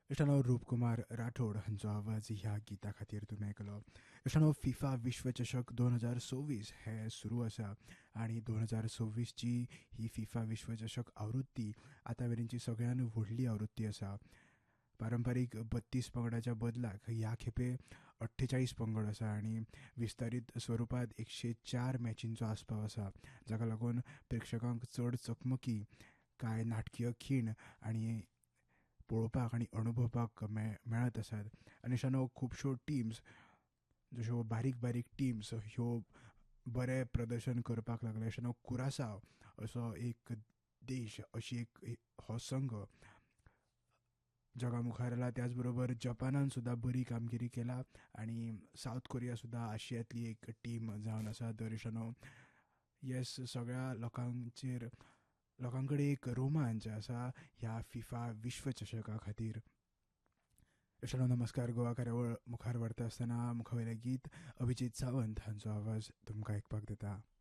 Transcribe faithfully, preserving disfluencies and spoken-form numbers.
इश्टानो रूपकुमार राठोड हांचो आवाज ह्या गिता खातीर तुमी आयकलो. इश्टानो फिफा विश्वचषक दोन हजार सव्वीस हे सुरू आसा आनी दोन हजार सव्वीसची ही फिफा विश्वचषक आवृत्ती आतां मेरेनची सगळ्यान व्हडली आवृत्ती आसा. पारंपारीक बत्तीस पंगडाच्या बदलाक ह्या खेपे अठ्ठेचाळीस पंगड आसा आनी विस्तारीत स्वरुपात एकशे चार मॅचींचो आस्पाव आसा, जाका लागून प्रेक्षकांक चड चकमकी, कांय नाटकीय खीण आनी पळोवपाक आनी अणभवपाक मे मेळत आसात. आनी अशानो खुबश्यो टिम्स जश्यो बारीक बारीक टिम्स ह्यो बरें प्रदर्शन करपाक लागले. अशानो कुरासाव असो एक देश, अशी एक हो संघ जगा मुखार आयला. त्याच बरोबर जपानान सुद्दां बरी कामगिरी केला आनी सावथ कोरिया सुद्दां आशियांतली एक टीम जावन आसा. तर इश्टानो येस, सगळ्या लोकांचेर लोकां कडेन एक रोमांच आसा ह्या फिफा विश्वचषका खातीर. इश्टानो नमस्कार. गोवा कार्यावळ मुखार व्हरता आसतना मुखावेलें गीत अभिजीत सावंत हांचो आवाज तुमकां आयकपाक दिता.